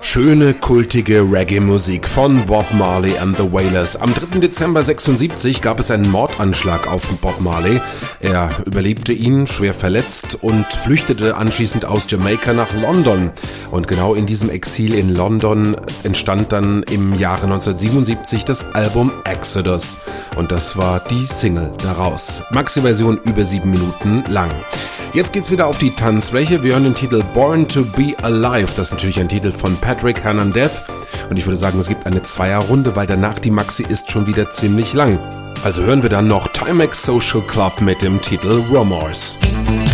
Schöne, kultige Reggae-Musik von Bob Marley and the Wailers. Am 3. Dezember 1976 gab es einen Mordanschlag auf Bob Marley. Er überlebte ihn, schwer verletzt, und flüchtete anschließend aus Jamaika nach London. Und genau in diesem Exil in London entstand dann im Jahre 1977 das Album Exodus. Und das war die Single daraus. Maxi-Version über 7 Minuten lang. Jetzt geht's wieder auf die Tanzfläche. Wir hören den Titel Born to be Alive. Das ist natürlich ein Titel von Patrick Hernandez. Und ich würde sagen, es gibt eine Zweierrunde, weil danach die Maxi ist schon wieder ziemlich lang. Also hören wir dann noch Timex Social Club mit dem Titel Remorse.